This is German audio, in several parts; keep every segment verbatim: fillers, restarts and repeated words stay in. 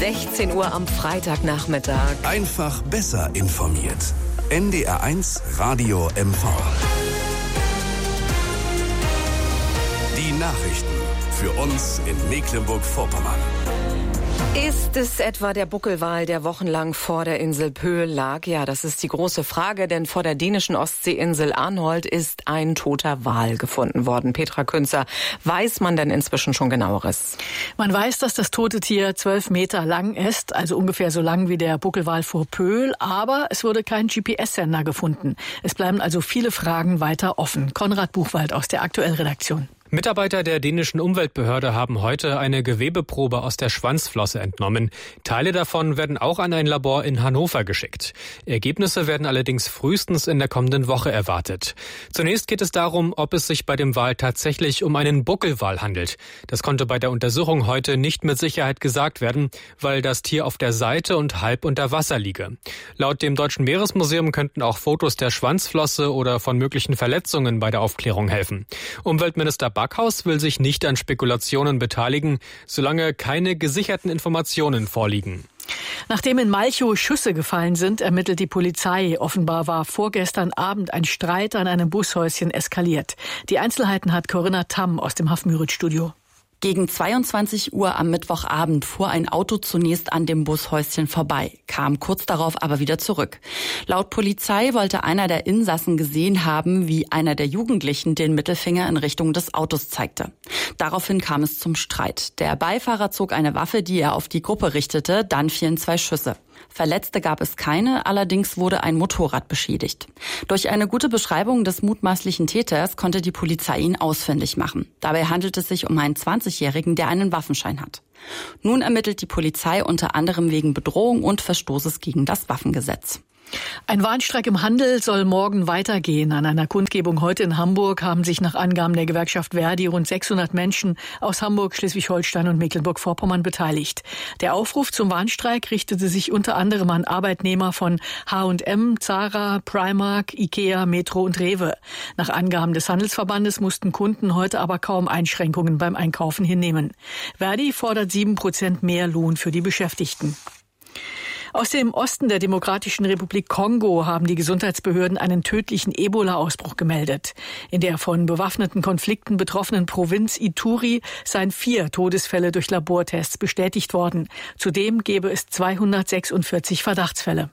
sechzehn Uhr am Freitagnachmittag. Einfach besser informiert. N D R eins Radio M V. Die Nachrichten für uns in Mecklenburg-Vorpommern. Ist es etwa der Buckelwal, der wochenlang vor der Insel Pöhl lag? Ja, das ist die große Frage, denn vor der dänischen Ostseeinsel Arnholt ist ein toter Wal gefunden worden. Petra Künzer, weiß man denn inzwischen schon Genaueres? Man weiß, dass das tote Tier zwölf Meter lang ist, also ungefähr so lang wie der Buckelwal vor Pöhl, aber es wurde kein G P S-Sender gefunden. Es bleiben also viele Fragen weiter offen. Konrad Buchwald aus der Aktuell-Redaktion. Mitarbeiter der dänischen Umweltbehörde haben heute eine Gewebeprobe aus der Schwanzflosse entnommen. Teile davon werden auch an ein Labor in Hannover geschickt. Ergebnisse werden allerdings frühestens in der kommenden Woche erwartet. Zunächst geht es darum, ob es sich bei dem Wal tatsächlich um einen Buckelwal handelt. Das konnte bei der Untersuchung heute nicht mit Sicherheit gesagt werden, weil das Tier auf der Seite und halb unter Wasser liege. Laut dem Deutschen Meeresmuseum könnten auch Fotos der Schwanzflosse oder von möglichen Verletzungen bei der Aufklärung helfen. Umweltminister Backhaus will sich nicht an Spekulationen beteiligen, solange keine gesicherten Informationen vorliegen. Nachdem in Malchow Schüsse gefallen sind, ermittelt die Polizei. Offenbar war vorgestern Abend ein Streit an einem Bushäuschen eskaliert. Die Einzelheiten hat Corinna Tamm aus dem Hafenmüritz-Studio. Gegen zweiundzwanzig Uhr am Mittwochabend fuhr ein Auto zunächst an dem Bushäuschen vorbei, kam kurz darauf aber wieder zurück. Laut Polizei wollte einer der Insassen gesehen haben, wie einer der Jugendlichen den Mittelfinger in Richtung des Autos zeigte. Daraufhin kam es zum Streit. Der Beifahrer zog eine Waffe, die er auf die Gruppe richtete, dann fielen zwei Schüsse. Verletzte gab es keine, allerdings wurde ein Motorrad beschädigt. Durch eine gute Beschreibung des mutmaßlichen Täters konnte die Polizei ihn ausfindig machen. Dabei handelt es sich um einen zwanzigjährigen, der einen Waffenschein hat. Nun ermittelt die Polizei unter anderem wegen Bedrohung und Verstoßes gegen das Waffengesetz. Ein Warnstreik im Handel soll morgen weitergehen. An einer Kundgebung heute in Hamburg haben sich nach Angaben der Gewerkschaft Verdi rund sechshundert Menschen aus Hamburg, Schleswig-Holstein und Mecklenburg-Vorpommern beteiligt. Der Aufruf zum Warnstreik richtete sich unter anderem an Arbeitnehmer von H und M, Zara, Primark, Ikea, Metro und Rewe. Nach Angaben des Handelsverbandes mussten Kunden heute aber kaum Einschränkungen beim Einkaufen hinnehmen. Verdi fordert sieben Prozent mehr Lohn für die Beschäftigten. Aus dem Osten der Demokratischen Republik Kongo haben die Gesundheitsbehörden einen tödlichen Ebola-Ausbruch gemeldet. In der von bewaffneten Konflikten betroffenen Provinz Ituri seien vier Todesfälle durch Labortests bestätigt worden. Zudem gäbe es zweihundertsechsundvierzig Verdachtsfälle.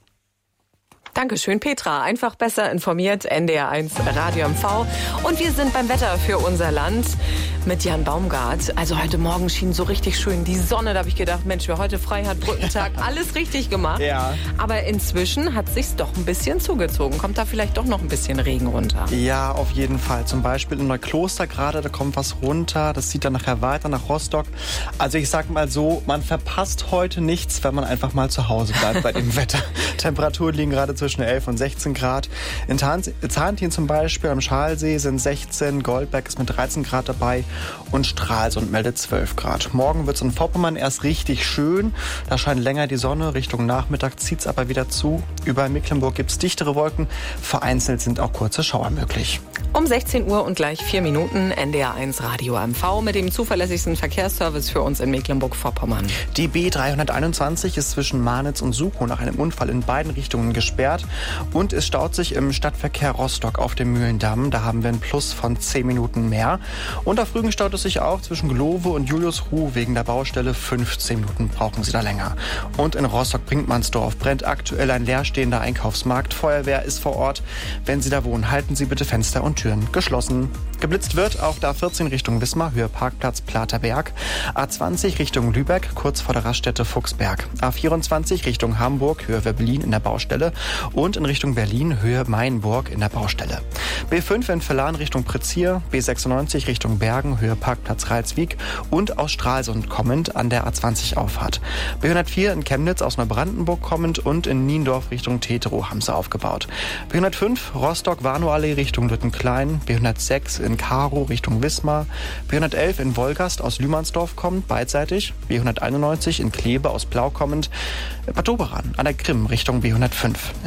Dankeschön, Petra. Einfach besser informiert, N D R eins Radio M V. Und wir sind beim Wetter für unser Land mit Jan Baumgart. Also heute Morgen schien so richtig schön die Sonne. Da habe ich gedacht, Mensch, wer heute frei hat, Brückentag, alles richtig gemacht. Ja. Aber inzwischen hat sich's doch ein bisschen zugezogen. Kommt da vielleicht doch noch ein bisschen Regen runter? Ja, auf jeden Fall. Zum Beispiel in Neukloster gerade, da kommt was runter. Das zieht dann nachher weiter nach Rostock. Also ich sag mal so, man verpasst heute nichts, wenn man einfach mal zu Hause bleibt bei dem Wetter. Temperaturen liegen gerade zwischen elf und sechzehn Grad. In Zahntin zum Beispiel am Schalsee sind sechzehn, Goldberg ist mit dreizehn Grad dabei und Stralsund meldet zwölf Grad. Morgen wird es in Vorpommern erst richtig schön. Da scheint länger die Sonne. Richtung Nachmittag zieht es aber wieder zu. Über Mecklenburg gibt es dichtere Wolken. Vereinzelt sind auch kurze Schauer möglich. Um sechzehn Uhr und gleich vier Minuten N D R eins Radio M V mit dem zuverlässigsten Verkehrsservice für uns in Mecklenburg-Vorpommern. Die B dreihunderteinundzwanzig ist zwischen Marnitz und Suchow nach einem Unfall in beiden Richtungen gesperrt. Und es staut sich im Stadtverkehr Rostock auf dem Mühlendamm. Da haben wir ein Plus von zehn Minuten mehr. Und auf Rügen staut es sich auch zwischen Glowe und Juliusruh wegen der Baustelle. fünfzehn Minuten brauchen Sie da länger. Und in Rostock-Brinkmannsdorf brennt aktuell ein leerstehender Einkaufsmarkt. Feuerwehr ist vor Ort. Wenn Sie da wohnen, halten Sie bitte Fenster und Türen geschlossen. Geblitzt wird auf der A vierzehn Richtung Wismar, Höhe Parkplatz Platerberg. A zwanzig Richtung Lübeck, kurz vor der Raststätte Fuchsberg. A vierundzwanzig Richtung Hamburg, Höhe Werbelin in der Baustelle. Und in Richtung Berlin, Höhe Mainburg in der Baustelle. B fünf in Verlan Richtung Prezier, B sechsundneunzig Richtung Bergen, Höhe Parkplatz Reitswijk und aus Stralsund kommend an der A zwanzig Auffahrt. B hundertvier in Chemnitz aus Neubrandenburg kommend und in Niendorf Richtung Teterow haben sie aufgebaut. B hundertfünf Rostock-Warnow-Allee Richtung Lüttenklein, B hundertsechs in Karow Richtung Wismar, B hundertelf in Wolgast aus Lühmannsdorf kommend, beidseitig, B hunderteinundneunzig in Kleve aus Blau kommend, Bad Doberan an der Krim Richtung B hundertfünf. In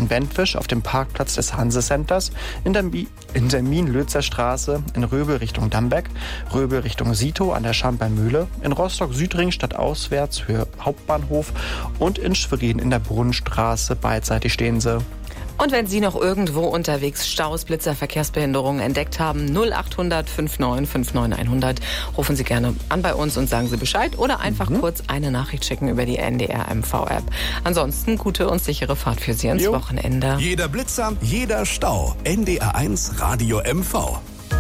in Bentwisch auf dem Parkplatz des Hanse-Centers, in der, in der Mien-Lützer Straße, in Röbel Richtung Dambeck, Röbel Richtung Sito an der Schambein-Mühle, in Rostock-Südring stadtauswärts Höhe Hauptbahnhof und in Schwerin in der Brunnenstraße, beidseitig stehen sie. Und wenn Sie noch irgendwo unterwegs Staus, Blitzer, Verkehrsbehinderungen entdeckt haben, null acht hundert neunundfünfzig neunundfünfzig hundert, rufen Sie gerne an bei uns und sagen Sie Bescheid oder einfach mhm. kurz eine Nachricht schicken über die N D R M V-App. Ansonsten gute und sichere Fahrt für Sie ins jo. Wochenende. Jeder Blitzer, jeder Stau. N D R eins Radio M V.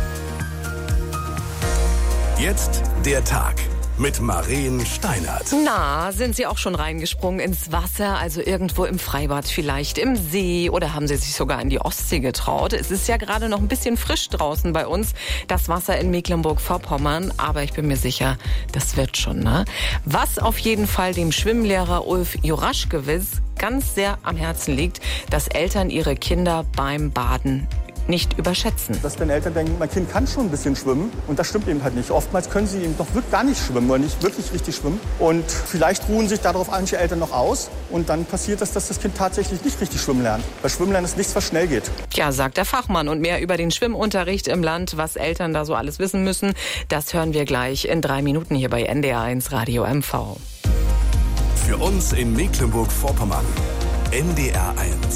Jetzt der Tag mit Maren Steinert. Na, sind Sie auch schon reingesprungen ins Wasser, also irgendwo im Freibad vielleicht, im See oder haben Sie sich sogar in die Ostsee getraut? Es ist ja gerade noch ein bisschen frisch draußen bei uns, das Wasser in Mecklenburg-Vorpommern, aber ich bin mir sicher, das wird schon, ne? Was auf jeden Fall dem Schwimmlehrer Ulf Juraschkewitz ganz sehr am Herzen liegt, dass Eltern ihre Kinder beim Baden nicht überschätzen. Dass dann Eltern denken, mein Kind kann schon ein bisschen schwimmen und das stimmt eben halt nicht. Oftmals können sie eben doch gar nicht schwimmen oder nicht wirklich richtig schwimmen und vielleicht ruhen sich darauf manche Eltern noch aus und dann passiert das, dass das Kind tatsächlich nicht richtig schwimmen lernt. Weil Schwimmlernen ist nichts, was schnell geht. Ja, sagt der Fachmann und mehr über den Schwimmunterricht im Land, was Eltern da so alles wissen müssen, das hören wir gleich in drei Minuten hier bei N D R eins Radio M V. Für uns in Mecklenburg-Vorpommern N D R eins.